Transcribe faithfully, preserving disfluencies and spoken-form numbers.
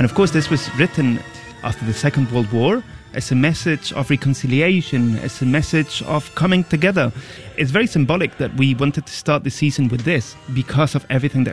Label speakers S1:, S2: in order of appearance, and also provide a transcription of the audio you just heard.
S1: And of course, this was written after the Second World War as a message of reconciliation, as a message of coming together. It's very symbolic that we wanted to start the season with this because of everything that